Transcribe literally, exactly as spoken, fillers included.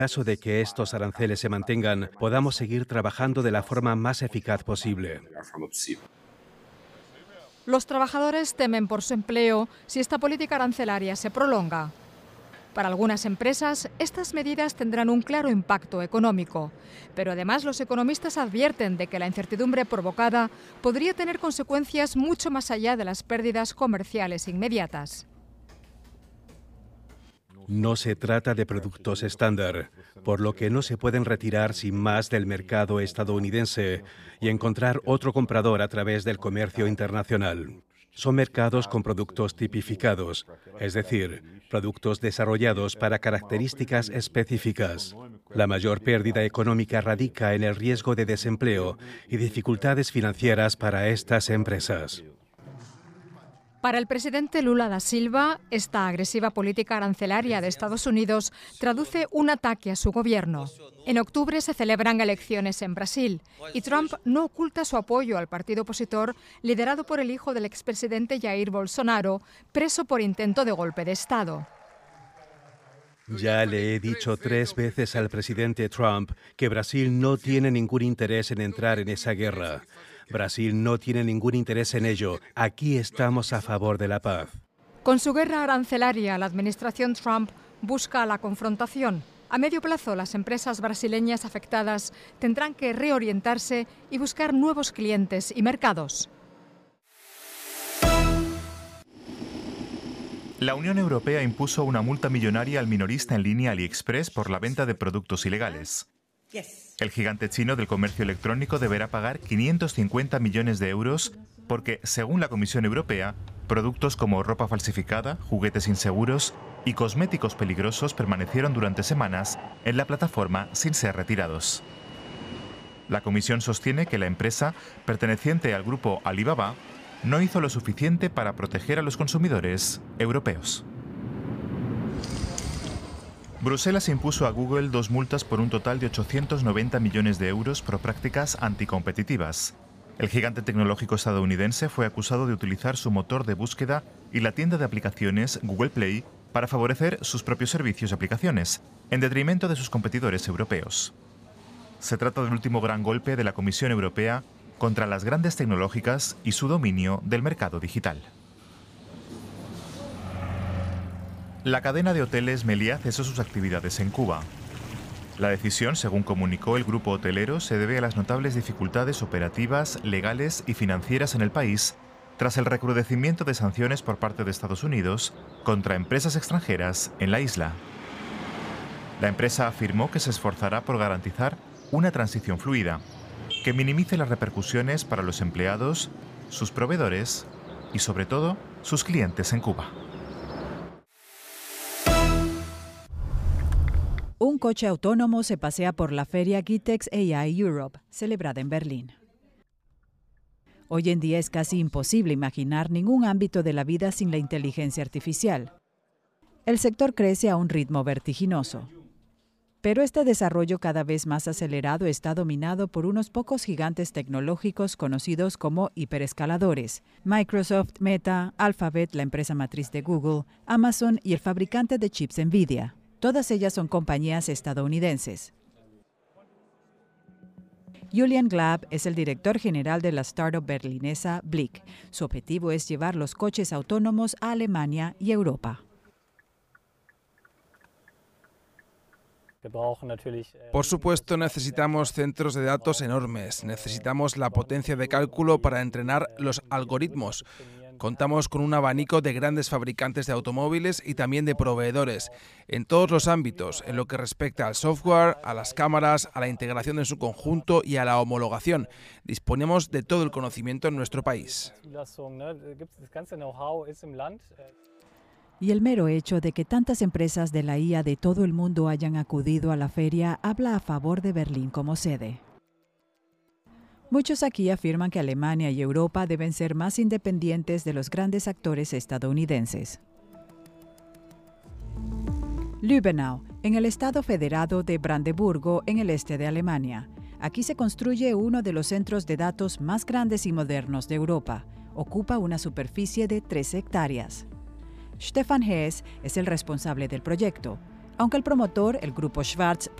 En caso de que estos aranceles se mantengan, podamos seguir trabajando de la forma más eficaz posible. Los trabajadores temen por su empleo si esta política arancelaria se prolonga. Para algunas empresas, estas medidas tendrán un claro impacto económico, pero además los economistas advierten de que la incertidumbre provocada podría tener consecuencias mucho más allá de las pérdidas comerciales inmediatas. No se trata de productos estándar, por lo que no se pueden retirar sin más del mercado estadounidense y encontrar otro comprador a través del comercio internacional. Son mercados con productos tipificados, es decir, productos desarrollados para características específicas. La mayor pérdida económica radica en el riesgo de desempleo y dificultades financieras para estas empresas. Para el presidente Lula da Silva, esta agresiva política arancelaria de Estados Unidos traduce un ataque a su gobierno. En octubre se celebran elecciones en Brasil y Trump no oculta su apoyo al partido opositor liderado por el hijo del expresidente Jair Bolsonaro, preso por intento de golpe de Estado. Ya le he dicho tres veces al presidente Trump que Brasil no tiene ningún interés en entrar en esa guerra. Brasil no tiene ningún interés en ello. Aquí estamos a favor de la paz. Con su guerra arancelaria, la administración Trump busca la confrontación. A medio plazo, las empresas brasileñas afectadas tendrán que reorientarse y buscar nuevos clientes y mercados. La Unión Europea impuso una multa millonaria al minorista en línea AliExpress por la venta de productos ilegales. El gigante chino del comercio electrónico deberá pagar quinientos cincuenta millones de euros porque, según la Comisión Europea, productos como ropa falsificada, juguetes inseguros y cosméticos peligrosos permanecieron durante semanas en la plataforma sin ser retirados. La Comisión sostiene que la empresa, perteneciente al grupo Alibaba, no hizo lo suficiente para proteger a los consumidores europeos. Bruselas impuso a Google dos multas por un total de ochocientos noventa millones de euros por prácticas anticompetitivas. El gigante tecnológico estadounidense fue acusado de utilizar su motor de búsqueda y la tienda de aplicaciones Google Play para favorecer sus propios servicios y aplicaciones, en detrimento de sus competidores europeos. Se trata del último gran golpe de la Comisión Europea contra las grandes tecnológicas y su dominio del mercado digital. La cadena de hoteles Meliá cesó sus actividades en Cuba. La decisión, según comunicó el grupo hotelero, se debe a las notables dificultades operativas, legales y financieras en el país tras el recrudecimiento de sanciones por parte de Estados Unidos contra empresas extranjeras en la isla. La empresa afirmó que se esforzará por garantizar una transición fluida, que minimice las repercusiones para los empleados, sus proveedores y, sobre todo, sus clientes en Cuba. Un coche autónomo se pasea por la feria Gitex A I Europe, celebrada en Berlín. Hoy en día es casi imposible imaginar ningún ámbito de la vida sin la inteligencia artificial. El sector crece a un ritmo vertiginoso. Pero este desarrollo cada vez más acelerado está dominado por unos pocos gigantes tecnológicos conocidos como hiperescaladores: Microsoft, Meta, Alphabet, la empresa matriz de Google, Amazon y el fabricante de chips Nvidia. Todas ellas son compañías estadounidenses. Julian Glab es el director general de la startup berlinesa Blick. Su objetivo es llevar los coches autónomos a Alemania y Europa. Por supuesto, necesitamos centros de datos enormes. Necesitamos la potencia de cálculo para entrenar los algoritmos. Contamos con un abanico de grandes fabricantes de automóviles y también de proveedores, en todos los ámbitos, en lo que respecta al software, a las cámaras, a la integración en su conjunto y a la homologación. Disponemos de todo el conocimiento en nuestro país. Y el mero hecho de que tantas empresas de la I A de todo el mundo hayan acudido a la feria habla a favor de Berlín como sede. Muchos aquí afirman que Alemania y Europa deben ser más independientes de los grandes actores estadounidenses. Lübbenau, en el estado federado de Brandeburgo, en el este de Alemania. Aquí se construye uno de los centros de datos más grandes y modernos de Europa. Ocupa una superficie de trece hectáreas. Stefan Hess es el responsable del proyecto. aunque el promotor, el grupo Schwarz,